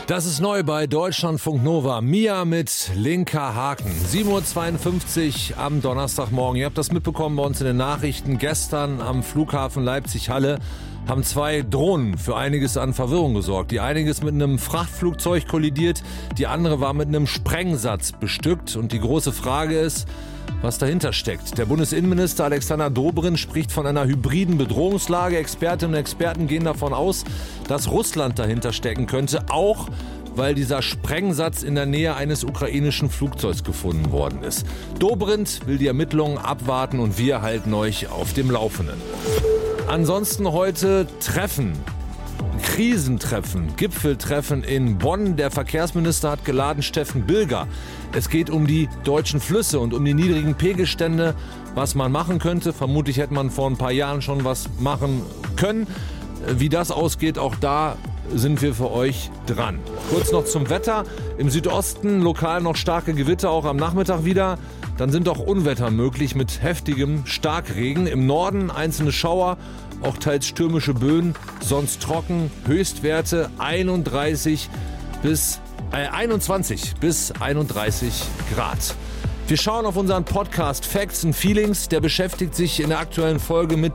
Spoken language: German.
Das ist neu bei Deutschlandfunk Nova. Mia mit linker Haken. 7.52 Uhr am Donnerstagmorgen. Ihr habt das mitbekommen bei uns in den Nachrichten. Gestern am Flughafen Leipzig-Halle haben 2 Drohnen für einiges an Verwirrung gesorgt. Die eine ist mit einem Frachtflugzeug kollidiert, die andere war mit einem Sprengsatz bestückt. Und die große Frage ist, was dahinter steckt. Der Bundesinnenminister Alexander Dobrindt spricht von einer hybriden Bedrohungslage. Expertinnen und Experten gehen davon aus, dass Russland dahinter stecken könnte, auch weil dieser Sprengsatz in der Nähe eines ukrainischen Flugzeugs gefunden worden ist. Dobrindt will die Ermittlungen abwarten und wir halten euch auf dem Laufenden. Ansonsten heute Treffen. Krisentreffen, Gipfeltreffen in Bonn. Der Verkehrsminister hat geladen Steffen Bilger. Es geht um die deutschen Flüsse und um die niedrigen Pegelstände, was man machen könnte. Vermutlich hätte man vor ein paar Jahren schon was machen können. Wie das ausgeht, auch da sind wir für euch dran. Kurz noch zum Wetter. Im Südosten lokal noch starke Gewitter, auch am Nachmittag wieder. Dann sind auch Unwetter möglich mit heftigem Starkregen. Im Norden einzelne Schauer, auch teils stürmische Böen, sonst trocken. Höchstwerte 21 bis 31 Grad. Wir schauen auf unseren Podcast Facts and Feelings. Der beschäftigt sich in der aktuellen Folge mit